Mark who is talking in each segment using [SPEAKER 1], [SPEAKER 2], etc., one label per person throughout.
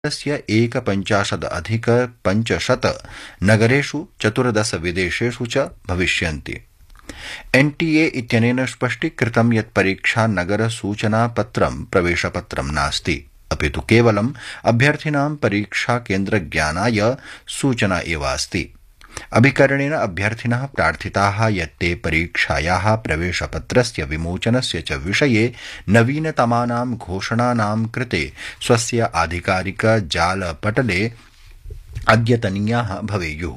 [SPEAKER 1] 150+ नगरेषु 14 विदेशेषु च भविष्यन्ति। NTA इत्यनेन स्पष्टीकृतं यत् परीक्षा नगर सूचनापत्रं प्रवेशपत्रं नास्ति, अपि तु केवलम् अभ्यर्थिनां परीक्षा केन्द्रज्ञानाय सूचना एव अस्ति। अभिकरणेन अभ्यर्थिनः प्रार्थिताः यत् ते परीक्षायाः प्रवेशपत्रस्य विमोचनस्य च विषये नवीनतमानां घोषणानां कृते स्वस्य आधिकारिक जालपटले अद्यतनीयाः भवेयुः।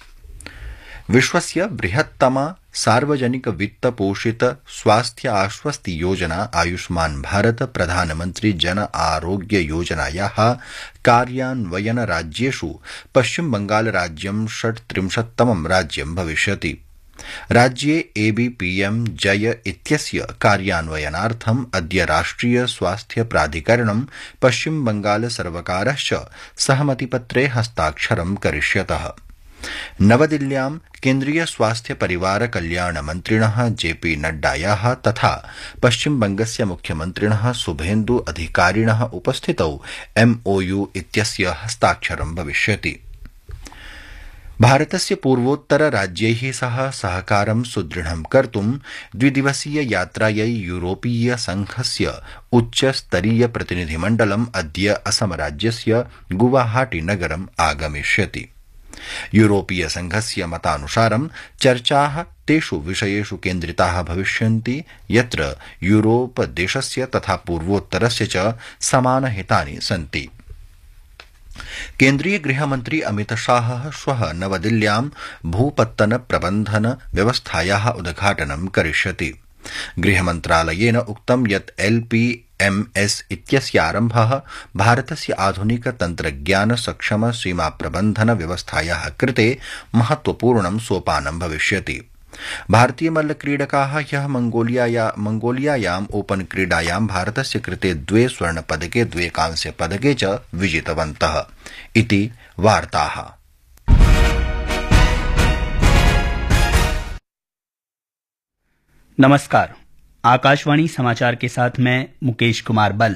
[SPEAKER 1] विश्वस्य बृहत्तमा सार्वजनिक वित्त पोषित स्वास्थ्य आश्वस्ति योजना आयुष्मान भारत प्रधानमंत्री जन आरोग्य योजनायाः कार्यान्वयन राज्येषु पश्चिम बंगाल राज्यं 36तमं राज्यं भविष्यति। राज्ये ABPM जय इत्यस्य कार्यान्वयनार्थम् अद्य राष्ट्रिय स्वास्थ्य प्राधिकरणं पश्चिम बंगाल सर्वकारश्च सहमतिपत्रे हस्ताक्षरं करिष्यतः। नवदिल्ल्यां केन्द्रीय स्वास्थ्य परिवार कल्याण मन्त्रिणः JP नड्डायाः तथा पश्चिमबंगस्य मुख्यमन्त्रिणः शुभेन्दु अधिकारिणः उपस्थितौ MOU इत्यस्य हस्ताक्षरं भविष्यति। भारतस्य पूर्वोत्तर राज्यैः सह सहकारं सुदृढं कर्तुं द्विदिवसीय यात्रायै यूरोपीय संघस्य उच्चस्तरीय प्रतिनिधिमण्डलम् अद्य असम राज्यस्य गुवाहाटी नगरम् आगमिष्यति। यूरोपीय संघस्य मतानुसारं चर्चाः तेषु विषयेषु केन्द्रिताः भविष्यन्ति यत्र यूरोप देशस्य तथा पूर्वोत्तरस्य च समानहितानि सन्ति। केन्द्रीय गृहमन्त्री अमित शाहः श्वः नवदिल्ल्यां भूपत्तन प्रबन्धन व्यवस्थायाः उद्घाटनं करिष्यति। गृहमन्त्रालयेन उक्तं यत् LPMS इत्यस्य आरम्भः भारतस्य आधुनिक तन्त्रज्ञान सक्षम सीमा प्रबन्धन व्यवस्थायाः कृते महत्वपूर्णं सोपानं भविष्यति। भारतीय मल्लक्रीडकाः ह्यः मंगोलियायाम् ओपन क्रीडायां भारतस्य कृते 2 स्वर्णपदके 2 कांस्यपदके च विजितवन्तः इति वार्ताः।
[SPEAKER 2] नमस्कार, आकाशवाणी समाचार के साथ मैं मुकेश कुमार बल।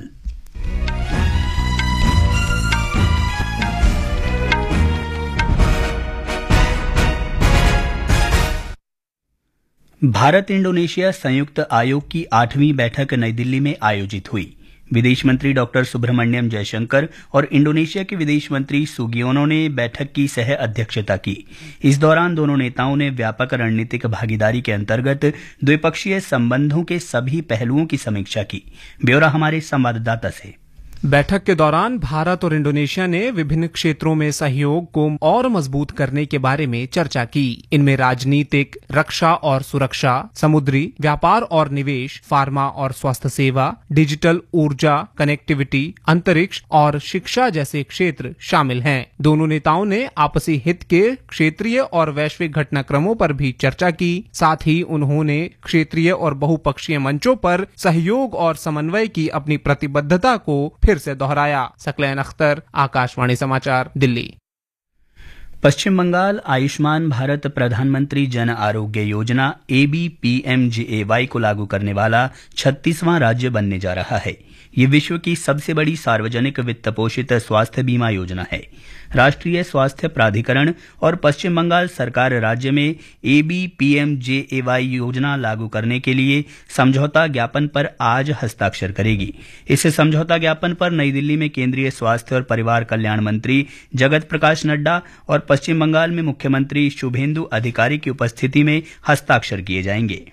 [SPEAKER 2] भारत इंडोनेशिया संयुक्त आयोग की 8वीं बैठक नई दिल्ली में आयोजित हुई। विदेश मंत्री डॉक्टर सुब्रमण्यम जयशंकर और इंडोनेशिया के विदेश मंत्री सुगियोनो ने बैठक की सह अध्यक्षता की। इस दौरान दोनों नेताओं ने व्यापक रणनीतिक भागीदारी के अंतर्गत द्विपक्षीय संबंधों के सभी पहलुओं की समीक्षा की। ब्यौरा हमारे संवाददाता से।
[SPEAKER 3] बैठक के दौरान भारत और इंडोनेशिया ने विभिन्न क्षेत्रों में सहयोग को और मजबूत करने के बारे में चर्चा की। इनमें राजनीतिक, रक्षा और सुरक्षा, समुद्री व्यापार और निवेश, फार्मा और स्वास्थ्य सेवा, डिजिटल ऊर्जा, कनेक्टिविटी, अंतरिक्ष और शिक्षा जैसे क्षेत्र शामिल हैं। दोनों नेताओं ने आपसी हित के क्षेत्रीय और वैश्विक घटनाक्रमों पर भी चर्चा की। साथ ही उन्होंने क्षेत्रीय और बहुपक्षीय मंचों पर सहयोग और समन्वय की अपनी प्रतिबद्धता को फिर से दोहराया। सकलैन अख्तर, आकाशवाणी समाचार, दिल्ली।
[SPEAKER 2] पश्चिम बंगाल आयुष्मान भारत प्रधानमंत्री जन आरोग्य योजना ABPMJAY को लागू करने वाला 36वां राज्य बनने जा रहा है। ये विश्व की सबसे बड़ी सार्वजनिक वित्त पोषित स्वास्थ्य बीमा योजना है। राष्ट्रीय स्वास्थ्य प्राधिकरण और पश्चिम बंगाल सरकार राज्य में ABPMJAY योजना लागू करने के लिए समझौता ज्ञापन पर आज हस्ताक्षर करेगी। इस समझौता ज्ञापन पर नई दिल्ली में केंद्रीय स्वास्थ्य और परिवार कल्याण मंत्री जगत प्रकाश नड्डा और पश्चिम बंगाल में मुख्यमंत्री शुभेन्दु अधिकारी की उपस्थिति में हस्ताक्षर किए जाएंगे।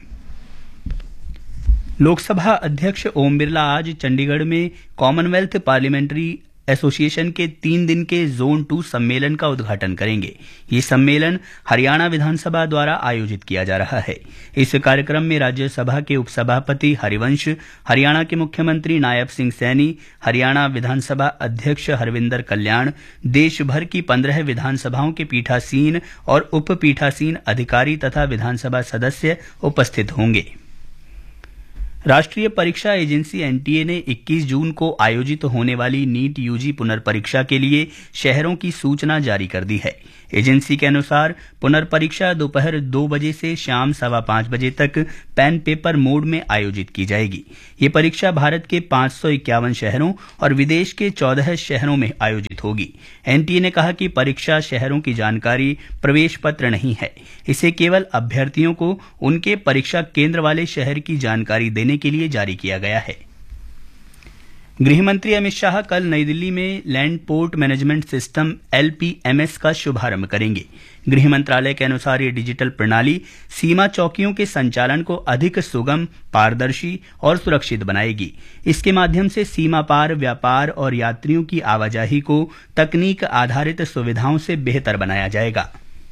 [SPEAKER 2] लोकसभा अध्यक्ष ओम बिरला आज चंडीगढ़ में कॉमनवेल्थ पार्लियामेंट्री एसोसिएशन के 3 दिन के जोन 2 सम्मेलन का उद्घाटन करेंगे। ये सम्मेलन हरियाणा विधानसभा द्वारा आयोजित किया जा रहा है। इस कार्यक्रम में राज्यसभा के उपसभापति हरिवंश, हरियाणा के मुख्यमंत्री नायब सिंह सैनी, हरियाणा विधानसभा अध्यक्ष हरविंदर कल्याण, देश भर की 15 विधानसभाओं के पीठासीन और उप पीठासीन अधिकारी तथा विधानसभा सदस्य उपस्थित होंगे। राष्ट्रीय परीक्षा एजेंसी एनटीए ने 21 जून को आयोजित होने वाली नीट यूजी पुनर्परीक्षा के लिए शहरों की सूचना जारी कर दी है। एजेंसी के अनुसार पुनर्परीक्षा दोपहर 2 बजे से शाम 5:15 बजे तक पेन पेपर मोड में आयोजित की जाएगी। ये परीक्षा भारत के 551 शहरों और विदेश के 14 शहरों में आयोजित होगी। एनटीए ने कहा कि परीक्षा शहरों की जानकारी प्रवेश पत्र नहीं है, इसे केवल अभ्यर्थियों को उनके परीक्षा केंद्र वाले शहर की जानकारी देने के लिए जारी किया गया है। गृहमंत्री अमित शाह कल नई दिल्ली में land port management system LPMS का शुभारंभ करेंगे। गृह मंत्रालय के अनुसार ये डिजिटल प्रणाली सीमा चौकियों के संचालन को अधिक सुगम, पारदर्शी और सुरक्षित बनाएगी। इसके माध्यम से सीमा पार व्यापार और यात्रियों की आवाजाही को तकनीक आधारित सुविधाओं से बेहतर बनाया जाएगा।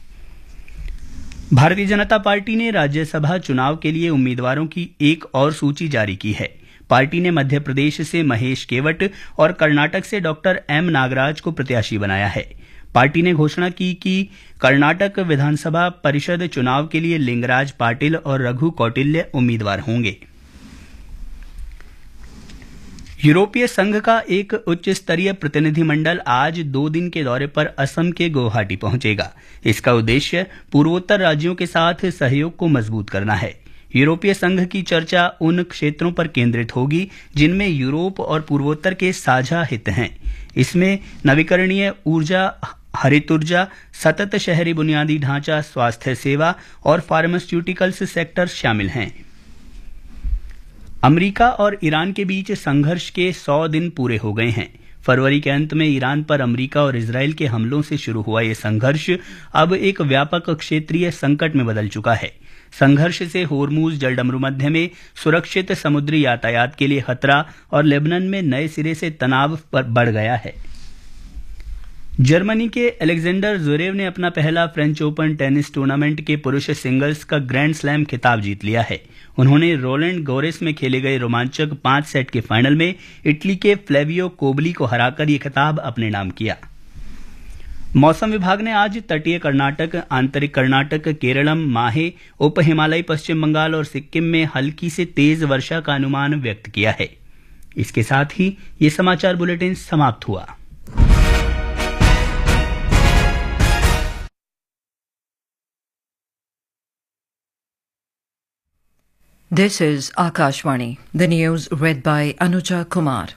[SPEAKER 2] भारतीय जनता पार्टी ने राज्यसभा चुनाव के लिए उम्मीदवारों की एक और सूची जारी की है। पार्टी ने मध्य प्रदेश से महेश केवट और कर्नाटक से डॉक्टर M नागराज को प्रत्याशी बनाया है। पार्टी ने घोषणा की कि कर्नाटक विधानसभा परिषद चुनाव के लिए लिंगराज पाटिल और रघु कौटिल्य उम्मीदवार होंगे। यूरोपीय संघ का एक उच्च स्तरीय प्रतिनिधिमंडल आज 2 दिन के दौरे पर असम के गुवाहाटी पहुंचेगा। इसका उद्देश्य पूर्वोत्तर राज्यों के साथ सहयोग को मजबूत करना है। यूरोपीय संघ की चर्चा उन क्षेत्रों पर केंद्रित होगी जिनमें यूरोप और पूर्वोत्तर के साझा हित हैं। इसमें नवीकरणीय ऊर्जा, हरित ऊर्जा, सतत शहरी बुनियादी ढांचा, स्वास्थ्य सेवा और फार्मास्यूटिकल्स सेक्टर शामिल हैं। अमेरिका और ईरान के बीच संघर्ष के 100 दिन पूरे हो गए हैं। फरवरी के अंत में ईरान पर अमेरिका और इजरायल के हमलों से शुरू हुआ ये संघर्ष अब एक व्यापक क्षेत्रीय संकट में बदल चुका है। संघर्ष से होर्मुज जलडमरू मध्य में सुरक्षित समुद्री यातायात के लिए खतरा और लेबनान में नए सिरे से तनाव बढ़ गया है। जर्मनी के अलेक्जेंडर ज़्वेरेव ने अपना पहला फ्रेंच ओपन टेनिस टूर्नामेंट के पुरुष सिंगल्स का ग्रैंड स्लैम खिताब जीत लिया है। उन्होंने रोलैंड गोरेस में खेले गए रोमांचक 5 सेट के फाइनल में इटली के फ्लेवियो कोबली को हराकर ये खिताब अपने नाम किया। मौसम विभाग ने आज तटीय कर्नाटक, आंतरिक कर्नाटक, केरलम, माहे, उप हिमालयी पश्चिम बंगाल और सिक्किम में हल्की से तेज वर्षा का अनुमान व्यक्त किया है। इसके साथ ही ये समाचार बुलेटिन समाप्त हुआ।
[SPEAKER 4] This is Akashvani. The news read by Anuja Kumar.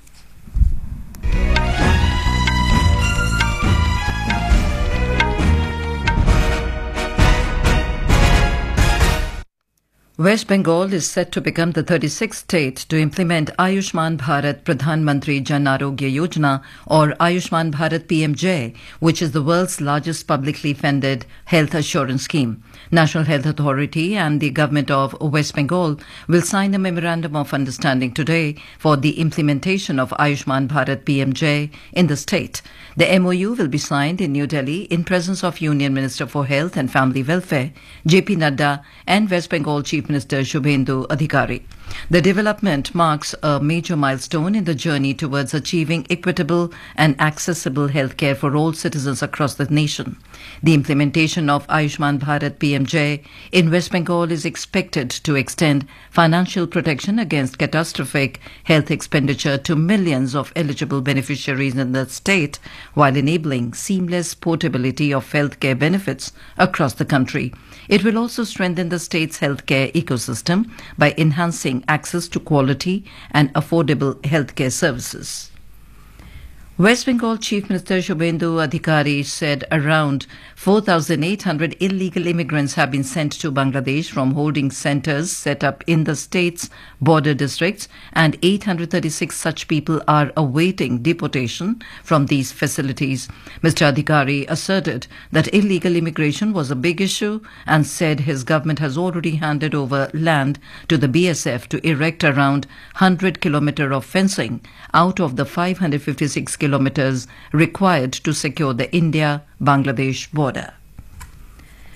[SPEAKER 4] West Bengal is set to become the 36th state to implement Ayushman Bharat Pradhan Mantri Jan Arogya Yojana or Ayushman Bharat PMJ, which is the world's largest publicly funded health assurance scheme. National Health Authority and the government of West Bengal will sign a memorandum of understanding today for the implementation of Ayushman Bharat PMJ in the state. The MOU will be signed in New Delhi in presence of Union Minister for Health and Family Welfare, JP Nadda, and West Bengal Chief Minister Shubhendu Adhikari. The development marks a major milestone in the journey towards achieving equitable and accessible healthcare for all citizens across the nation. The implementation of Ayushman Bharat PMJ in West Bengal is expected to extend financial protection against catastrophic health expenditure to millions of eligible beneficiaries in the state, while enabling seamless portability of healthcare benefits across the country. It will also strengthen the state's healthcare ecosystem by enhancing access to quality and affordable healthcare services. West Bengal Chief Minister Shubhendu Adhikari said around 4,800 illegal immigrants have been sent to Bangladesh from holding centres set up in the state's border districts, and 836 such people are awaiting deportation from these facilities. Mr. Adhikari asserted that illegal immigration was a big issue and said his government has already handed over land to the BSF to erect around 100 kilometres of fencing out of the 556 kilometres required to secure the India-Bangladesh border.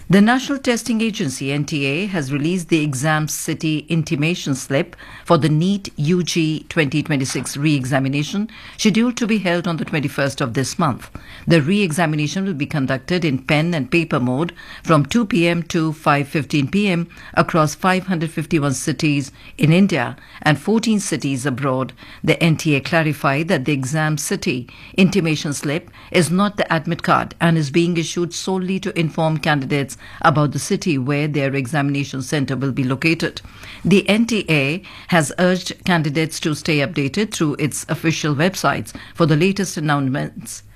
[SPEAKER 4] The National Testing Agency (NTA) has released the exam city intimation slip for the NEET UG 2026 re-examination, scheduled to be held on the 21st of this month. The re-examination will be conducted in pen and paper mode from 2 p.m. to 5:15 p.m. across 551 cities in India and 14 cities abroad. The NTA clarified that the exam city intimation slip is not the admit card and is being issued solely to inform candidates about the city where their examination center will be located. The NTA has urged candidates to stay updated through its official websites for the latest announcements